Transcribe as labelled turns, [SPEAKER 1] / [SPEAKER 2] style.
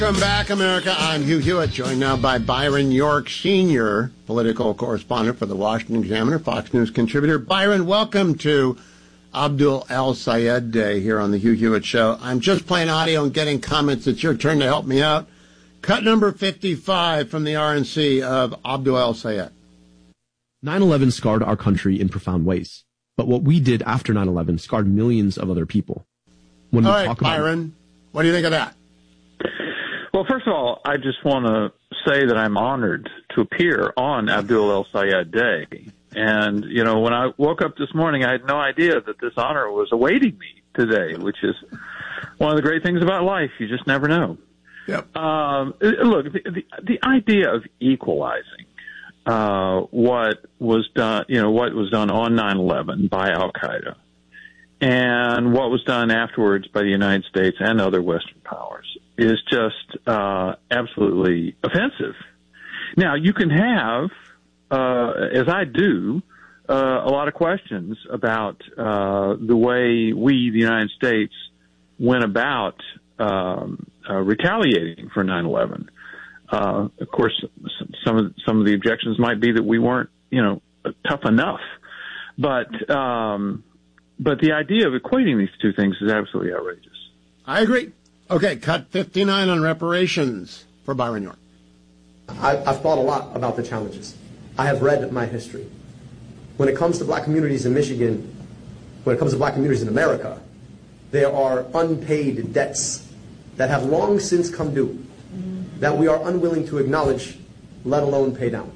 [SPEAKER 1] Welcome back, America. I'm Hugh Hewitt, joined now by Byron York, senior political correspondent for the Washington Examiner, Fox News contributor. Byron, welcome to Abdul El-Sayed Day here on the Hugh Hewitt Show. I'm just playing audio and getting comments. It's your turn to help me out. Cut number 55 from the RNC of Abdul El-Sayed.
[SPEAKER 2] 9/11 scarred our country in profound ways. But what we did after 9/11 scarred millions of other people.
[SPEAKER 1] All right, Byron, what do you think of that?
[SPEAKER 3] Well, first of all, I just want to say that I'm honored to appear on Abdul El-Sayed Day. And, you know, when I woke up this morning, I had no idea that this honor was awaiting me today, which is one of the great things about life. You just never know.
[SPEAKER 1] Yep.
[SPEAKER 3] Look, the idea of equalizing what was done on 9/11 by Al-Qaeda and what was done afterwards by the United States and other Western powers is just absolutely offensive. Now, you can have, as I do, a lot of questions about the way we, the United States, went about retaliating for 9/11. Of course, some of the objections might be that we weren't, tough enough. But the idea of equating these two things is absolutely outrageous.
[SPEAKER 1] I agree. Okay, cut 59 on reparations for Byron York.
[SPEAKER 4] I've thought a lot about the challenges. I have read my history. When it comes to black communities in Michigan, when it comes to black communities in America, there are unpaid debts that have long since come due that we are unwilling to acknowledge, let alone pay down.